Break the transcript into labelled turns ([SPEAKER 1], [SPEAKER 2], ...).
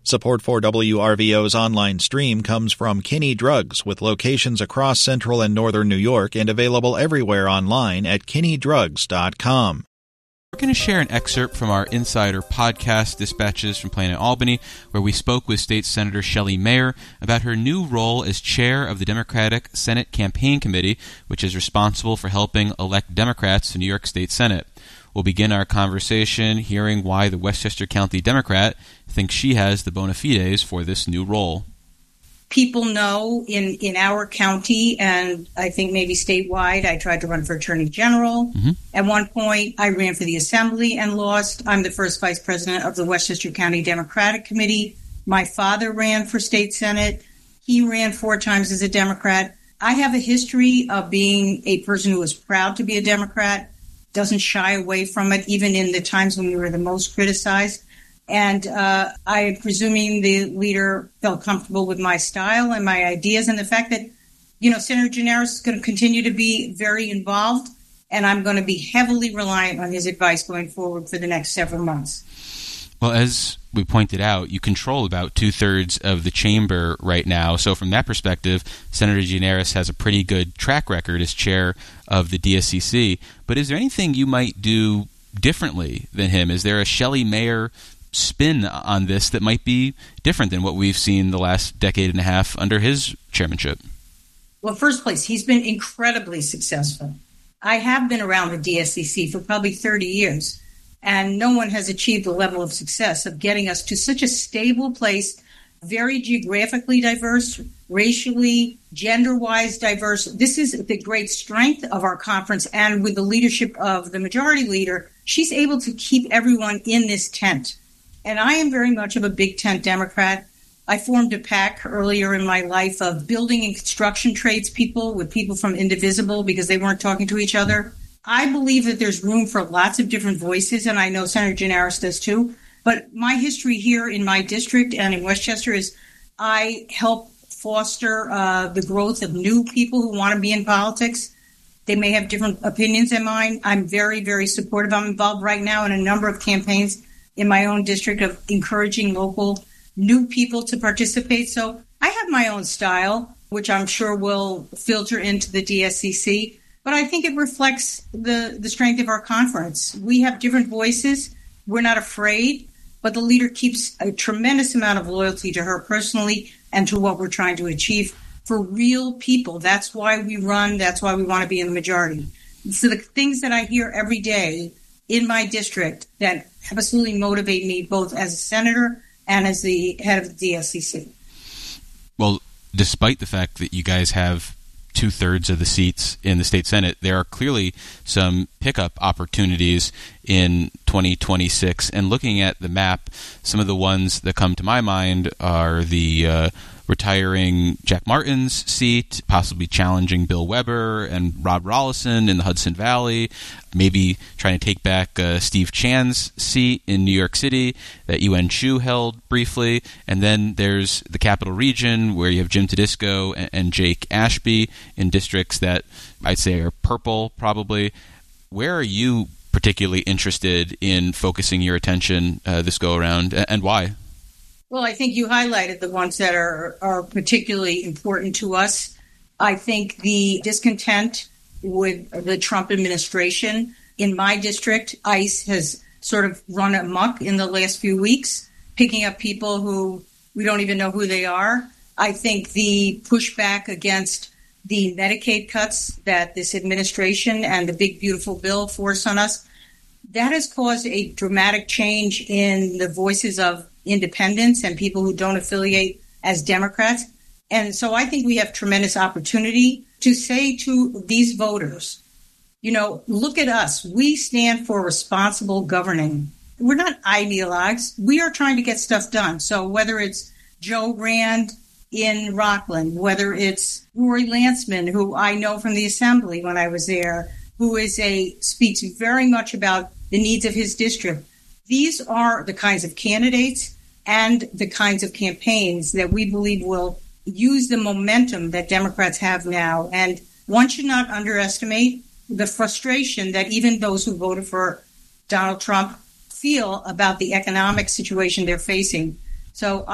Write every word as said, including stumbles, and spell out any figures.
[SPEAKER 1] Support for W R V O's online stream comes from Kinney Drugs, with locations across central and northern New York and available everywhere online at kinney drugs dot com.
[SPEAKER 2] We're going to share an excerpt from our Insider podcast, Dispatches from Plano, Albany, where we spoke with State Senator Shelley Mayer about her new role as chair of the Democratic Senate Campaign Committee, which is responsible for helping elect Democrats to New York State Senate. We'll begin our conversation hearing why the Westchester County Democrat thinks she has the bona fides for this new role.
[SPEAKER 3] People know in, in our county, and I think maybe statewide, I tried to run for Attorney General. Mm-hmm. At one point, I ran for the Assembly and lost. I'm the first vice president of the Westchester County Democratic Committee. My father ran for state senate. He ran four times as a Democrat. I have a history of being a person who is proud to be a Democrat, doesn't shy away from it, even in the times when we were the most criticized. And uh, I'm presuming the leader felt comfortable with my style and my ideas, and the fact that, you know, Senator Gianaris is going to continue to be very involved, and I'm going to be heavily reliant on his advice going forward for the next several months.
[SPEAKER 2] Well, as we pointed out, you control about two-thirds of the chamber right now. So from that perspective, Senator Gianaris has a pretty good track record as chair of the D S C C. But is there anything you might do differently than him? Is there a Shelley Mayer spin on this that might be different than what we've seen the last decade and a half under his chairmanship?
[SPEAKER 3] Well, first place, he's been incredibly successful. I have been around the D S C C for probably thirty years, and no one has achieved the level of success of getting us to such a stable place, very geographically diverse, racially, gender-wise diverse. This is the great strength of our conference, and with the leadership of the majority leader, she's able to keep everyone in this tent. And I am very much of a big tent Democrat. I formed a PAC earlier in my life of building and construction trades people with people from Indivisible because they weren't talking to each other. I believe that there's room for lots of different voices, and I know Senator Gianaris does too. But my history here in my district and in Westchester is I help foster uh, the growth of new people who want to be in politics. They may have different opinions than mine. I'm very, very supportive. I'm involved right now in a number of campaigns in my own district of encouraging local new people to participate. So I have my own style, which I'm sure will filter into the D S C C. But I think it reflects the, the strength of our conference. We have different voices. We're not afraid, but the leader keeps a tremendous amount of loyalty to her personally and to what we're trying to achieve for real people. That's why we run. That's why we want to be in the majority. So the things that I hear every day in my district that absolutely motivate me both as a senator and as the head of the D S C C.
[SPEAKER 2] Well, despite the fact that you guys have two-thirds of the seats in the state Senate, there are clearly some pickup opportunities in twenty twenty-six. And looking at the map, some of the ones that come to my mind are the uh, retiring Jack Martin's seat, possibly challenging Bill Weber and Rob Rollison in the Hudson Valley, maybe trying to take back uh, Steve Chan's seat in New York City that Yuen Chu held briefly. And then there's the Capital Region, where you have Jim Tedisco and, and Jake Ashby in districts that I'd say are purple, probably. Where are you particularly interested in focusing your attention uh, this go-around, and, and why?
[SPEAKER 3] Well, I think you highlighted the ones that are, are particularly important to us. I think the discontent with the Trump administration in my district, ICE has sort of run amok in the last few weeks, picking up people who we don't even know who they are. I think the pushback against the Medicaid cuts that this administration and the big, beautiful bill force on us, that has caused a dramatic change in the voices of independents and people who don't affiliate as Democrats. And so I think we have tremendous opportunity to say to these voters, you know, look at us. We stand for responsible governing. We're not ideologues. We are trying to get stuff done. So whether it's Joe Rand in Rockland, whether it's Rory Lanceman, who I know from the Assembly when I was there, who is a speaks very much about the needs of his district. These are the kinds of candidates and the kinds of campaigns that we believe will use the momentum that Democrats have now. And one should not underestimate the frustration that even those who voted for Donald Trump feel about the economic situation they're facing. So